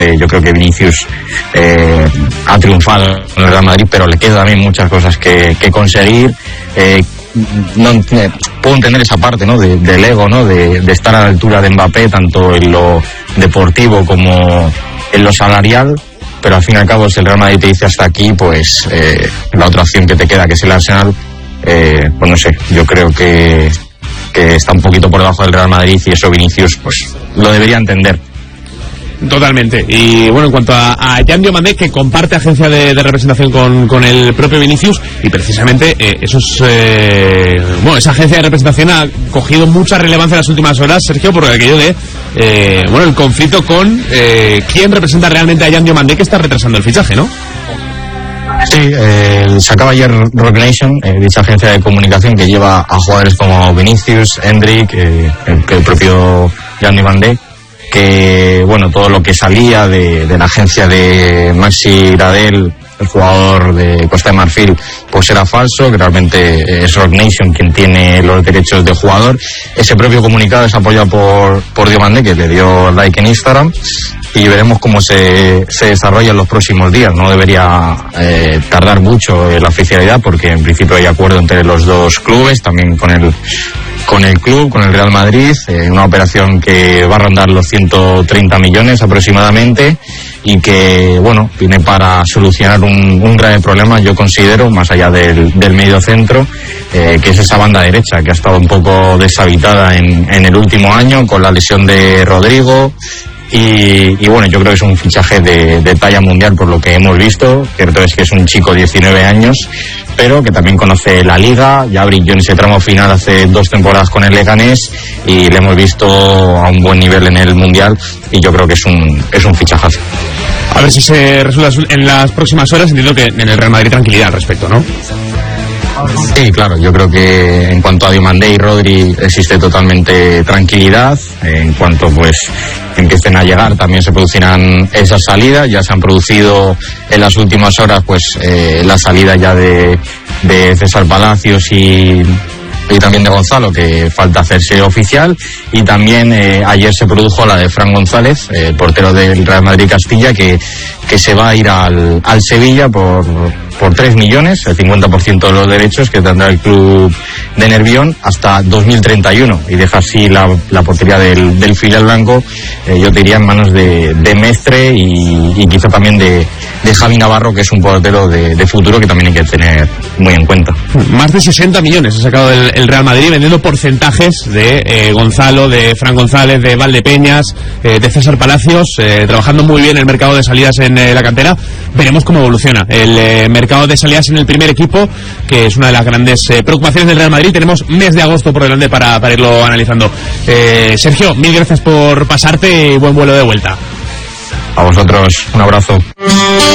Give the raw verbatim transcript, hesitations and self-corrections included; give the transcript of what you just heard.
Eh, yo creo que Vinicius eh, ha triunfado en el Real Madrid, pero le quedan también muchas cosas que, que conseguir. Eh, no eh, puedo entender esa parte, ¿no?, de, del ego, ¿no?, de, de estar a la altura de Mbappé, tanto en lo deportivo como en lo salarial, pero al fin y al cabo, si el Real Madrid te dice hasta aquí, pues eh, la otra opción que te queda, que es el Arsenal, eh, pues no sé, yo creo que, que está un poquito por debajo del Real Madrid, y eso Vinicius pues lo debería entender. Totalmente. Y bueno, en cuanto a, a Jan Diomandé, que comparte agencia de, de representación con, con el propio Vinicius, y precisamente eh, esos, eh, bueno, esa agencia de representación ha cogido mucha relevancia en las últimas horas, Sergio, por aquello de eh, bueno, el conflicto con eh, quién representa realmente a Jan Diomandé, que está retrasando el fichaje, ¿no? Sí, eh, sacaba ayer Rock Nation, eh, dicha agencia de comunicación que lleva a jugadores como Vinicius, Endrick, eh, el, el propio Jan Diomandé, que bueno, todo lo que salía de, de la agencia de Maxi Gradel, el jugador de Costa de Marfil, pues era falso, que realmente es Rock Nation quien tiene los derechos de jugador. Ese propio comunicado es apoyado por, por Diomandé, que le dio like en Instagram, y veremos cómo se, se desarrolla en los próximos días. No debería eh, tardar mucho en la oficialidad, porque en principio hay acuerdo entre los dos clubes, también con el con el club, con el Real Madrid, eh, una operación que va a rondar los ciento treinta millones aproximadamente, y que, bueno, viene para solucionar un, un grave problema, yo considero, más allá del, del medio centro, eh, que es esa banda derecha, que ha estado un poco deshabitada en, en el último año, con la lesión de Rodrigo. Y, y bueno, yo creo que es un fichaje de, de talla mundial por lo que hemos visto. Cierto es que es un chico de diecinueve años, pero que también conoce la Liga, ya brilló en ese tramo final hace dos temporadas con el Leganés, y le hemos visto a un buen nivel en el Mundial, y yo creo que es un, es un fichajazo. A ver si se resuelve en las próximas horas. Entiendo que en el Real Madrid tranquilidad al respecto, ¿no? Sí, claro, yo creo que en cuanto a Diomandé y Rodri existe totalmente tranquilidad. En cuanto pues empiecen a llegar, también se producirán esas salidas. Ya se han producido en las últimas horas pues eh, la salida ya de, de César Palacios y, y también de Gonzalo, que falta hacerse oficial. Y también eh, ayer se produjo la de Fran González, eh, portero del Real Madrid Castilla, que, que se va a ir al, al Sevilla por... por tres millones, el cincuenta por ciento de los derechos que tendrá el club de Nervión hasta dos mil treinta y uno, y deja así la, la portería del, del filial blanco, eh, yo diría, en manos de, de Mestre y, y quizá también de, de Javi Navarro, que es un portero de, de futuro que también hay que tener muy en cuenta. Más de sesenta millones ha sacado el, el Real Madrid, vendiendo porcentajes de eh, Gonzalo, de Fran González, de Valdepeñas, eh, de César Palacios, eh, trabajando muy bien el mercado de salidas en eh, la cantera. Veremos cómo evoluciona el eh, mercado de salidas en el primer equipo, que es una de las grandes eh, preocupaciones del Real Madrid. Tenemos mes de agosto por delante para, para irlo analizando. eh, Sergio, mil gracias por pasarte y buen vuelo de vuelta. A vosotros, un abrazo.